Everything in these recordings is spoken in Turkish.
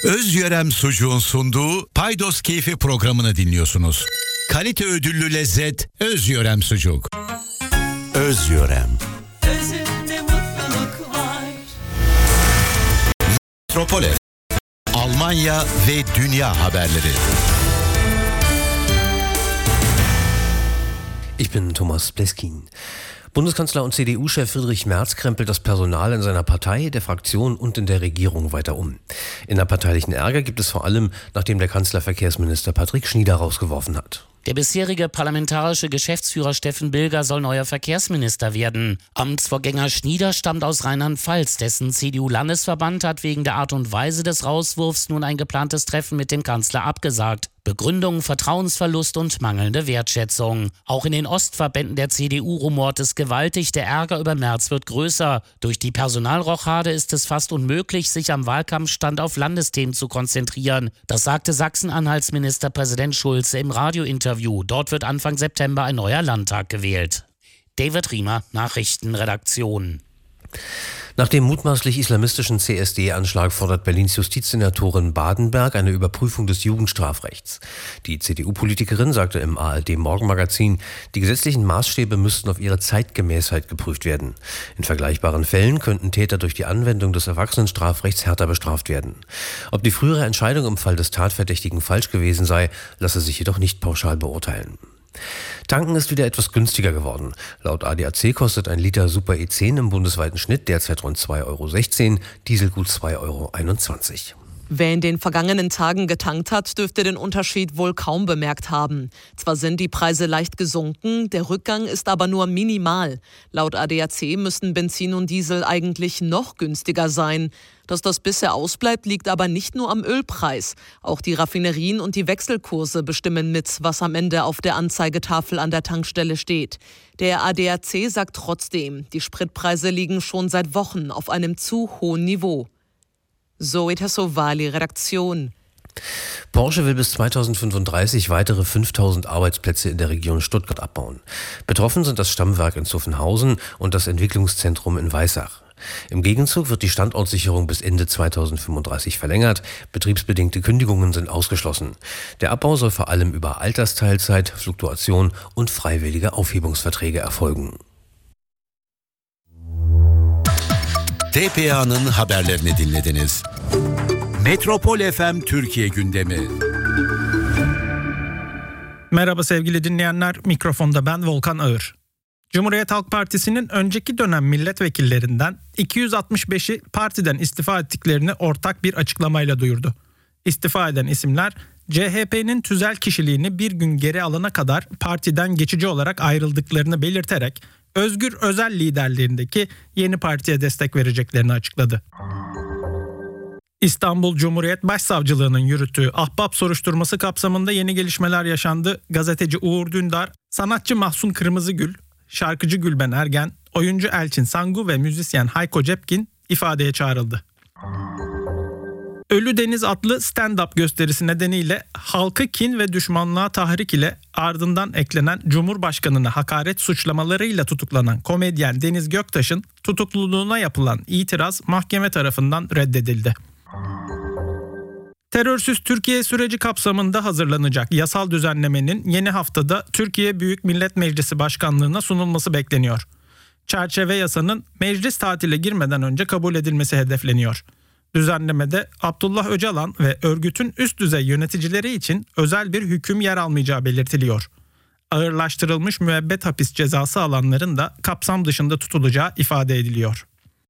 Özyörem Sucuğun sunduğu Paydos Keyfi programını dinliyorsunuz. Kalite ödüllü lezzet Özyörem Sucuk. Özyörem. Özünde mutluluk var. Metropol FM, Almanya ve dünya haberleri. Ich bin Thomas Pleskin. Bundeskanzler und CDU-Chef Friedrich Merz krempelt das Personal in seiner Partei, der Fraktion und in der Regierung weiter um. Innerparteilichen Ärger gibt es vor allem, nachdem der Kanzler Verkehrsminister Patrick Schnieder rausgeworfen hat. Der bisherige parlamentarische Geschäftsführer Steffen Bilger soll neuer Verkehrsminister werden. Amtsvorgänger Schnieder stammt aus Rheinland-Pfalz. Dessen CDU-Landesverband hat wegen der Art und Weise des Rauswurfs nun ein geplantes Treffen mit dem Kanzler abgesagt. Begründung, Vertrauensverlust und mangelnde Wertschätzung. Auch in den Ostverbänden der CDU rumort es gewaltig. Der Ärger über Merz wird größer. Durch die Personalrochade ist es fast unmöglich, sich am Wahlkampfstand auf Landesthemen zu konzentrieren. Das sagte Sachsen-Anhalts Ministerpräsident Schulze im Radiointerview. Dort wird Anfang September ein neuer Landtag gewählt. David Riemer, Nachrichtenredaktion. Nach dem mutmaßlich islamistischen CSD-Anschlag fordert Berlins Justizsenatorin Badenberg eine Überprüfung des Jugendstrafrechts. Die CDU-Politikerin sagte im ARD-Morgenmagazin, die gesetzlichen Maßstäbe müssten auf ihre Zeitgemäßheit geprüft werden. In vergleichbaren Fällen könnten Täter durch die Anwendung des Erwachsenenstrafrechts härter bestraft werden. Ob die frühere Entscheidung im Fall des Tatverdächtigen falsch gewesen sei, lasse sich jedoch nicht pauschal beurteilen. Tanken ist wieder etwas günstiger geworden. Laut ADAC kostet ein Liter Super E10 im bundesweiten Schnitt derzeit rund 2,16 €, Diesel gut 2,21 €. Wer in den vergangenen Tagen getankt hat, dürfte den Unterschied wohl kaum bemerkt haben. Zwar sind die Preise leicht gesunken, der Rückgang ist aber nur minimal. Laut ADAC müssten Benzin und Diesel eigentlich noch günstiger sein. Dass das bisher ausbleibt, liegt aber nicht nur am Ölpreis. Auch die Raffinerien und die Wechselkurse bestimmen mit, was am Ende auf der Anzeigetafel an der Tankstelle steht. Der ADAC sagt trotzdem, die Spritpreise liegen schon seit Wochen auf einem zu hohen Niveau. Zoe Tassovali, Redaktion. Porsche will bis 2035 weitere 5.000 Arbeitsplätze in der Region Stuttgart abbauen. Betroffen sind das Stammwerk in Zuffenhausen und das Entwicklungszentrum in Weissach. Im Gegenzug wird die Standortsicherung bis Ende 2035 verlängert. Betriebsbedingte Kündigungen sind ausgeschlossen. Der Abbau soll vor allem über Altersteilzeit, Fluktuation und freiwillige Aufhebungsverträge erfolgen. TPA'nın haberlerini dinlediniz. Metropol FM Türkiye gündemi. Merhaba sevgili dinleyenler, mikrofonda ben Volkan Ağır. Cumhuriyet Halk Partisi'nin önceki dönem milletvekillerinden 265'i partiden istifa ettiklerini ortak bir açıklamayla duyurdu. İstifa eden isimler CHP'nin tüzel kişiliğini bir gün geri alana kadar partiden geçici olarak ayrıldıklarını belirterek Özgür Özel liderliğindeki yeni partiye destek vereceklerini açıkladı. İstanbul Cumhuriyet Başsavcılığı'nın yürüttüğü ahbap soruşturması kapsamında yeni gelişmeler yaşandı. Gazeteci Uğur Dündar, sanatçı Mahsun Kırmızıgül, şarkıcı Gülben Ergen, oyuncu Elçin Sangu ve müzisyen Hayko Cepkin ifadeye çağrıldı. Ölü Deniz adlı stand-up gösterisi nedeniyle halkı kin ve düşmanlığa tahrik ile ardından eklenen Cumhurbaşkanı'na hakaret suçlamalarıyla tutuklanan komedyen Deniz Göktaş'ın tutukluluğuna yapılan itiraz mahkeme tarafından reddedildi. Terörsüz Türkiye süreci kapsamında hazırlanacak yasal düzenlemenin yeni haftada Türkiye Büyük Millet Meclisi Başkanlığı'na sunulması bekleniyor. Çerçeve yasanın meclis tatile girmeden önce kabul edilmesi hedefleniyor. Düzenlemede Abdullah Öcalan ve örgütün üst düzey yöneticileri için özel bir hüküm yer almayacağı belirtiliyor. Ağırlaştırılmış müebbet hapis cezası alanların da kapsam dışında tutulacağı ifade ediliyor.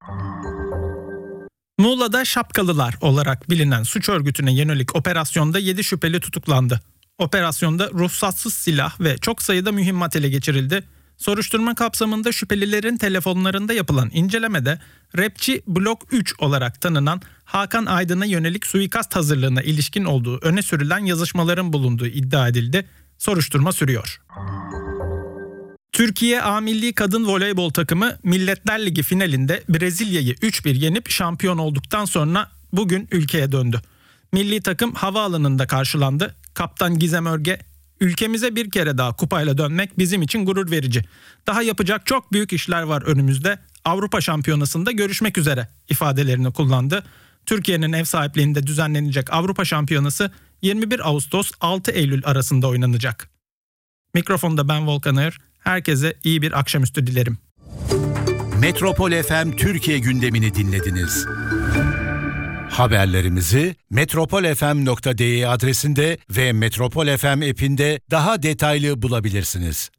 Muğla'da Şapkalılar olarak bilinen suç örgütüne yönelik operasyonda 7 şüpheli tutuklandı. Operasyonda ruhsatsız silah ve çok sayıda mühimmat ele geçirildi. Soruşturma kapsamında şüphelilerin telefonlarında yapılan incelemede rapçi Blok 3 olarak tanınan Hakan Aydın'a yönelik suikast hazırlığına ilişkin olduğu öne sürülen yazışmaların bulunduğu iddia edildi. Soruşturma sürüyor. Türkiye A Milli Kadın Voleybol takımı Milletler Ligi finalinde Brezilya'yı 3-1 yenip şampiyon olduktan sonra bugün ülkeye döndü. Milli takım havaalanında karşılandı. Kaptan Gizem Örge, "Ülkemize bir kere daha kupayla dönmek bizim için gurur verici. Daha yapacak çok büyük işler var önümüzde. Avrupa Şampiyonası'nda görüşmek üzere" ifadelerini kullandı. Türkiye'nin ev sahipliğinde düzenlenecek Avrupa Şampiyonası 21 Ağustos 6 Eylül arasında oynanacak. Mikrofonda ben Volkan Ağır. Herkese iyi bir akşamüstü dilerim. Metropol FM Türkiye gündemini dinlediniz. Haberlerimizi metropolfm.de adresinde ve Metropol FM app'inde daha detaylı bulabilirsiniz.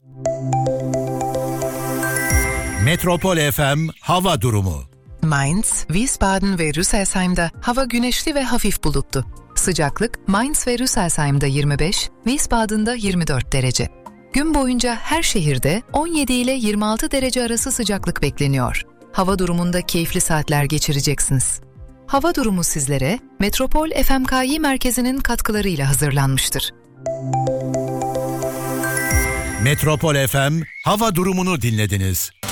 Metropol FM hava durumu. Mainz, Wiesbaden ve Rüsselsheim'da hava güneşli ve hafif bulutlu. Sıcaklık Mainz ve Rüsselsheim'da 25, Wiesbaden'da 24 derece. Gün boyunca her şehirde 17 ile 26 derece arası sıcaklık bekleniyor. Hava durumunda keyifli saatler geçireceksiniz. Hava durumu sizlere Metropol FMKİ merkezinin katkılarıyla hazırlanmıştır. Metropol FM hava durumunu dinlediniz.